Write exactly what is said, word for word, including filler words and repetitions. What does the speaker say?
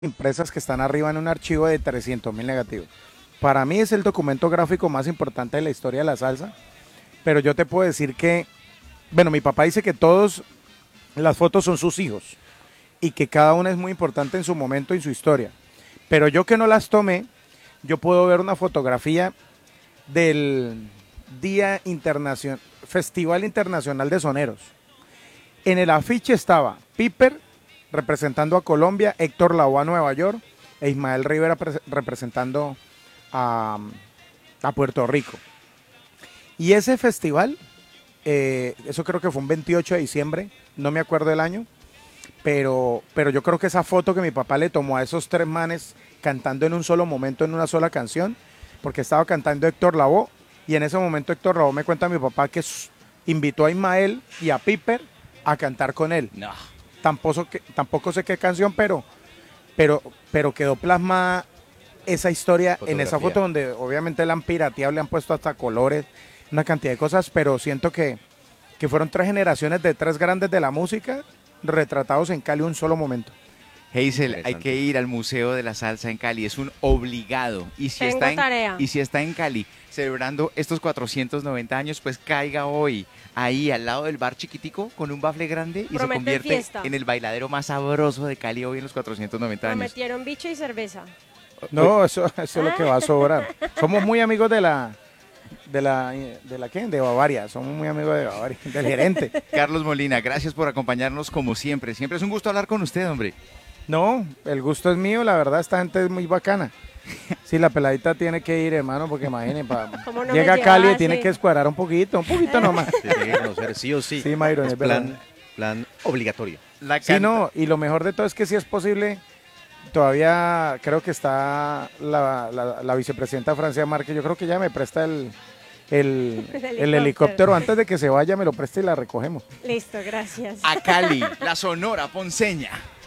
impresas que están arriba en un archivo de trescientos mil negativos. Para mí es el documento gráfico más importante de la historia de la salsa, pero yo te puedo decir que, bueno, mi papá dice que todas las fotos son sus hijos y que cada una es muy importante en su momento y en su historia. Pero yo que no las tomé, yo puedo ver una fotografía del Día Internacional, Festival Internacional de Soneros. En el afiche estaba Piper representando a Colombia, Héctor Lavoe a Nueva York e Ismael Rivera representando a, a Puerto Rico. Y ese festival, eh, eso creo que fue un veintiocho de diciembre, no me acuerdo el año, pero, pero yo creo que esa foto que mi papá le tomó a esos tres manes cantando en un solo momento, en una sola canción, porque estaba cantando Héctor Lavoe, y en ese momento Héctor Lavoe me cuenta a mi papá que invitó a Ismael y a Piper a cantar con él. No. Tampoco, tampoco sé qué canción, pero, pero, pero quedó plasmada esa historia en esa foto donde obviamente la han pirateado, le han puesto hasta colores, una cantidad de cosas, pero siento que, que fueron tres generaciones de tres grandes de la música retratados en Cali un solo momento. Hazel, hay que ir al Museo de la Salsa en Cali, es un obligado. Y si, Tengo está en, tarea. y si está en Cali celebrando estos cuatrocientos noventa años, pues caiga hoy ahí al lado del bar chiquitico con un bafle grande y Prometen se convierte fiesta. en el bailadero más sabroso de Cali hoy en los cuatrocientos noventa años. Prometieron bicho y cerveza. No, eso, eso es lo que va a sobrar. Somos muy amigos de la, de la, de la ¿qué? De Bavaria, somos muy amigos de Bavaria, del gerente. Carlos Molina, gracias por acompañarnos como siempre. Siempre es un gusto hablar con usted, hombre. No, el gusto es mío, la verdad, esta gente es muy bacana. Sí, la peladita tiene que ir, hermano, porque imaginen, pa, ¿Cómo no llega a me Cali y llevase? tiene que escuadrar un poquito, un poquito nomás. Tiene que conocer sí o sí. Sí, Mayron, es es verdad. plan, plan obligatorio. La Sí, canta- no, y lo mejor de todo es que si es posible, todavía creo que está la, la, la vicepresidenta Francia Márquez, yo creo que ya me presta el, el, El el helicóptero. helicóptero antes de que se vaya, me lo presta y la recogemos. Listo, gracias. A Cali, la Sonora Ponceña.